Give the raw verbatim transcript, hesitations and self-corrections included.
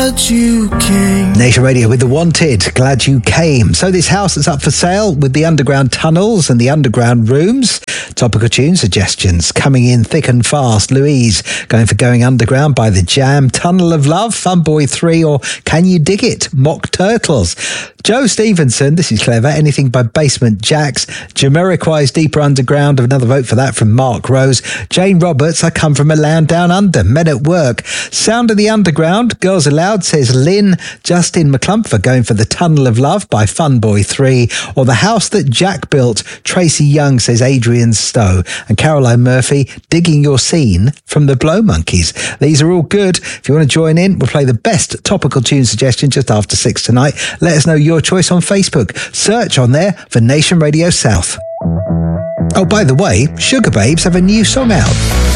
glad you came. Nation Radio with The Wanted, glad you came. So this house that's up for sale with the underground tunnels and the underground rooms. Topical tune suggestions coming in thick and fast. Louise going for Going Underground by The Jam, Tunnel of Love, Funboy three, or Can You Dig It, Mock Turtles. Joe Stevenson, this is clever, anything by Basement Jacks. Jamiroquai's Deeper Underground, another vote for that from Mark Rose. Jane Roberts, I Come From a Land Down Under, Men at Work. Sound of the Underground, Girls Aloud, says Lynn. Justin McClumpher going for The Tunnel of Love by Funboy three, or The House That Jack Built, Tracy Young, says Adrian Stowe. And Caroline Murphy, Digging Your Scene from the Blow Monkeys. These are all good. If you want to join in, we'll play the best topical tune suggestion just after six tonight. Let us know your choice on Facebook. Search on there for Nation Radio South. Oh, by the way, Sugar Babes have a new song out.